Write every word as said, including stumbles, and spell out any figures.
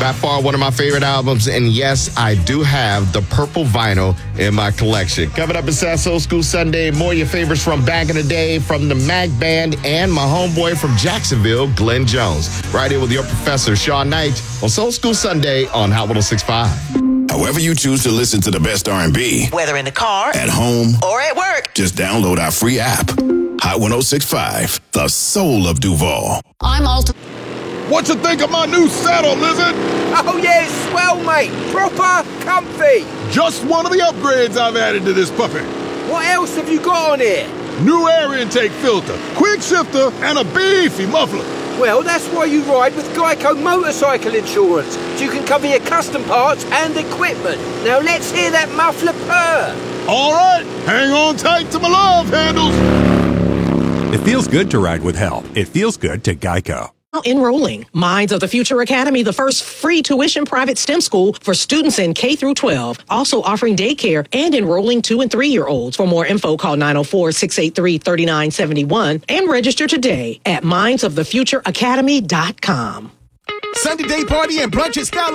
By far one of my favorite albums. And yes, I do have the purple vinyl in my collection. Coming up in Sass Old School Sunday, more of your favorites from back in the day, from the Mac Band and my homeboy from Jacksonville, Glenn Jones. Right here with your professor, Sean Knight, on Soul School Sunday on Hot one oh six point five. However you choose to listen to the best R and B, whether in the car, at home, or at work, just download our free app. Hot one oh six point five, the soul of Duval. I'm Alta. What you think of my new saddle, Lizard? Oh, yeah, it's swell, mate. Proper comfy. Just one of the upgrades I've added to this puppy. What else have you got on here? New air intake filter, quick shifter, and a beefy muffler. Well, that's why you ride with Geico Motorcycle Insurance. So you can cover your custom parts and equipment. Now let's hear that muffler purr. All right, hang on tight to my love handles. It feels good to ride with help. It feels good to Geico. Enrolling. Minds of the Future Academy, the first free tuition private STEM school for students in K through twelve. Also offering daycare and enrolling two and three year olds. For more info, call nine oh four, six eight three, three nine seven one and register today at minds of the future academy dot com. Sunday day party and brunch at Skyline